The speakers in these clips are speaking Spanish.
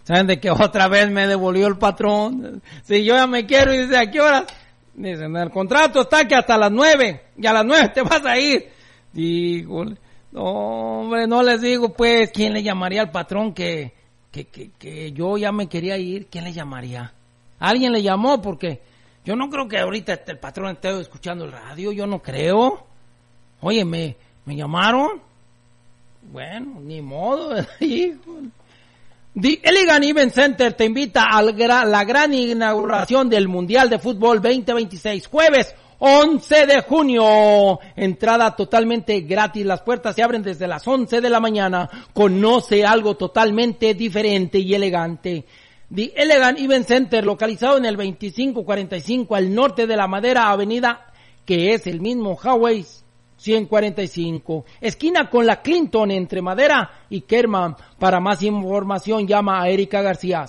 ¿Saben de que otra vez me devolvió el patrón? Si yo ya me quiero, y dice, ¿a qué hora? Dicen, el contrato está que hasta las 9, y a las 9 te vas a ir. Digo, no, hombre, no les digo, pues, ¿quién le llamaría al patrón que yo ya me quería ir? ¿Quién le llamaría? ¿Alguien le llamó? Porque yo no creo que ahorita el patrón esté escuchando el radio, yo no creo. Oye, ¿me llamaron? Bueno, ni modo, híjole. The Elegant Event Center te invita a la gran inauguración del Mundial de Fútbol 2026, jueves 11 de junio. Entrada totalmente gratis, las puertas se abren desde las 11 de la mañana. Conoce algo totalmente diferente y elegante. The Elegant Event Center, localizado en el 2545 al norte de la Madera Avenida, que es el mismo Highway 145, esquina con la Clinton entre Madera y Kerman. Para más información llama a Erika García,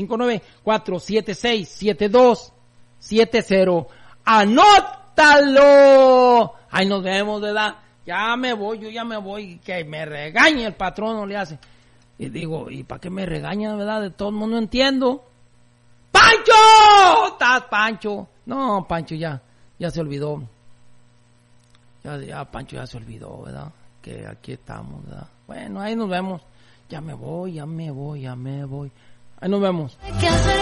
559-476-7270. ¡Anótalo! Ahí nos vemos, ¿verdad? Ya me voy, yo ya me voy, que me regañe el patrón, no le hace. Y digo, ¿y para qué me regaña, verdad? De todo el mundo no entiendo. ¡Pancho! ¿Estás, Pancho? No, Pancho ya se olvidó. Ya Pancho ya se olvidó, ¿verdad? Que aquí estamos, ¿verdad? Bueno, ahí nos vemos. Ya me voy. Ahí nos vemos.